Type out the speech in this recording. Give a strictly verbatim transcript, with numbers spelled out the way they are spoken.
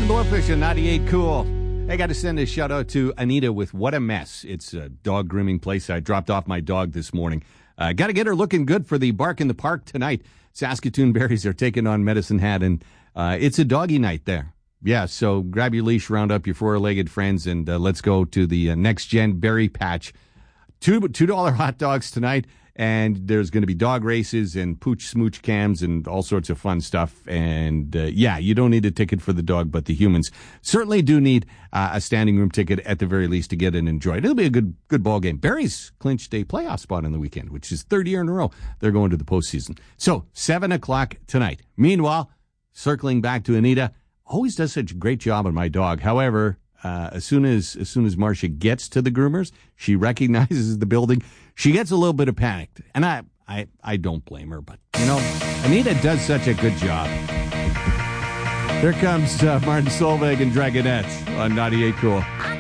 and Blowfish at ninety-eight Cool. I got to send a shout out to Anita with What a Mess. It's a dog grooming place. I dropped off my dog this morning. Uh, got to get her looking good for the Bark in the Park tonight. Saskatoon Berries are taking on Medicine Hat, and uh, it's a doggy night there. Yeah, so grab your leash, round up your four-legged friends, and uh, let's go to the uh, Next Gen Berry Patch. Two two dollar hot dogs tonight, and there's going to be dog races and pooch smooch cams and all sorts of fun stuff. And uh, yeah, you don't need a ticket for the dog, but the humans certainly do need uh, a standing room ticket at the very least to get and enjoy it. It'll be a good good ball game. Berries clinched a playoff spot on the weekend, which is third year in a row they're going to the postseason. So seven o'clock tonight. Meanwhile, circling back to Anita, always does such a great job on my dog. However, Uh, as soon as as soon as Marcia gets to the groomers, she recognizes the building. She gets a little bit of panicked, and I I, I don't blame her. But you know, Anita does such a good job. Here comes uh, Martin Solveig and Dragonettes on ninety-eight Cool.